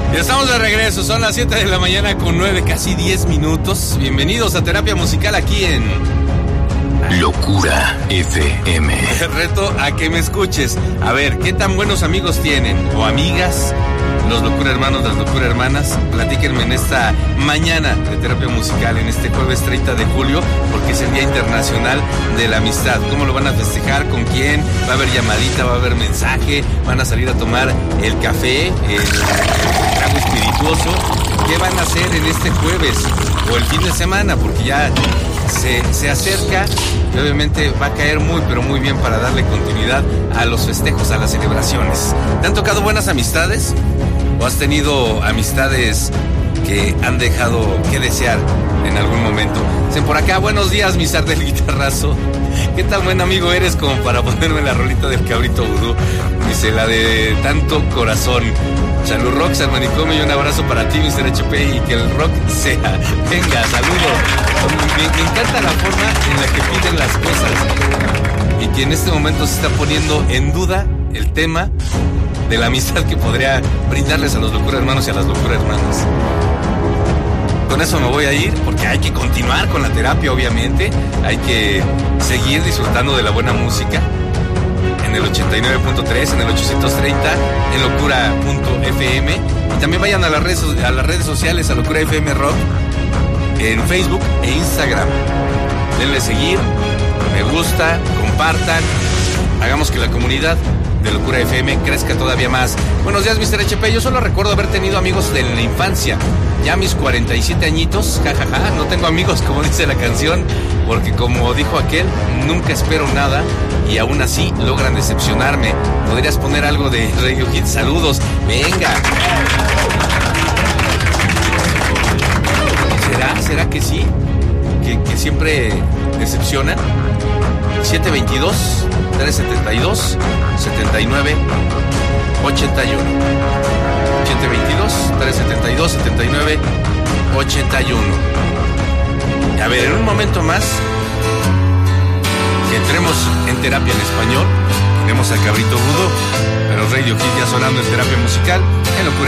Ya estamos de regreso, son las 7 de la mañana con 9, casi 10 minutos. Bienvenidos a Terapia Musical aquí en Locura FM. Te reto a que me escuches. A ver, ¿qué tan buenos amigos tienen? O amigas, los Locura Hermanos, las Locura Hermanas. Platíquenme en esta mañana de Terapia Musical, en este jueves 30 de julio, porque es el Día Internacional de la Amistad. ¿Cómo lo van a festejar? ¿Con quién? ¿Va a haber llamadita? ¿Va a haber mensaje? ¿Van a salir a tomar el café? ¿El trago espirituoso? ¿Qué van a hacer en este jueves? O el fin de semana, porque ya se acerca y obviamente va a caer muy pero muy bien para darle continuidad a los festejos, a las celebraciones. ¿Te han tocado buenas amistades? ¿O has tenido amistades que han dejado que desear en algún momento? Dicen por acá, buenos días, mi zar del guitarrazo. ¿Qué tan buen amigo eres como para ponerme la rolita del Cabrito Vudú? Dice, la de tanto corazón. Salud rock, San Manicomio, y un abrazo para ti, Mr. HP, y que el rock sea. Venga, saludos. Me encanta la forma en la que piden las cosas y que en este momento se está poniendo en duda el tema de la amistad que podría brindarles a los Locura Hermanos y a las Locura Hermanas. Con eso me voy a ir porque hay que continuar con la terapia, obviamente. Hay que seguir disfrutando de la buena música en el 89.3, en el 830, en locura.fm. Y también vayan a las redes sociales, a Locura FM Rock, en Facebook e Instagram. Denle seguir, me gusta, compartan, hagamos que la comunidad de Locura FM crezca todavía más. Buenos días, Mr. HP. Yo solo recuerdo haber tenido amigos de la infancia. Ya a mis 47 añitos, jajaja, no tengo amigos, como dice la canción, porque como dijo aquel, nunca espero nada y aún así logran decepcionarme. ¿Podrías poner algo de Radio Hit? Saludos. Venga. ¿Será que sí? ¿Que siempre decepcionan? 722-372-79-81. 722-372-79-81. Y a ver, en un momento más, que entremos en terapia en español, tenemos al Cabrito Vudú, pero Radio Hit ya sonando en terapia musical, en Locura